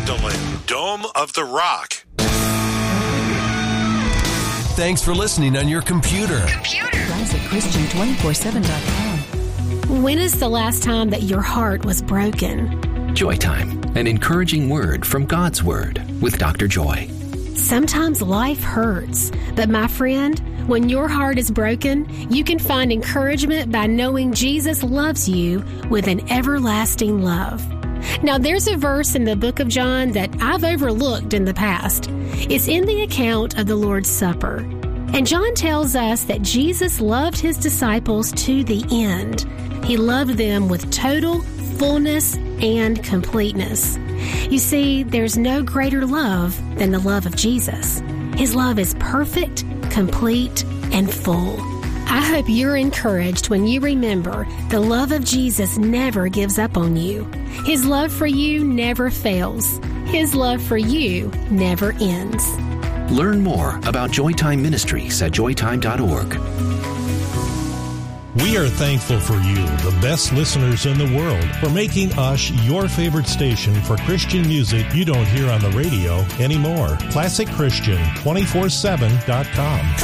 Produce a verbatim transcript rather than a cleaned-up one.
Magdalene, Dome of the Rock. Thanks for listening on your computer. Computer. Classic Christian twenty-four seven dot com. When is the last time that your heart was broken? Joy Time, an encouraging word from God's Word with Doctor Joy. Sometimes life hurts, but my friend, when your heart is broken, you can find encouragement by knowing Jesus loves you with an everlasting love. Now, there's a verse in the book of John that I've overlooked in the past. It's in the account of the Lord's Supper. And John tells us that Jesus loved his disciples to the end. He loved them with total fullness and completeness. You see, there's no greater love than the love of Jesus. His love is perfect, complete, and full. I hope you're encouraged when you remember the love of Jesus never gives up on you. His love for you never fails. His love for you never ends. Learn more about Joytime Ministries at joytime dot org. We are thankful for you, the best listeners in the world, for making us your favorite station for Christian music you don't hear on the radio anymore. Classic Christian twenty-four seven dot com.